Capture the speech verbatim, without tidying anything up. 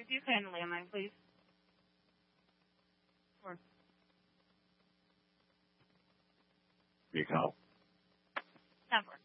If you can, landline, please. Four. You call. Ten four.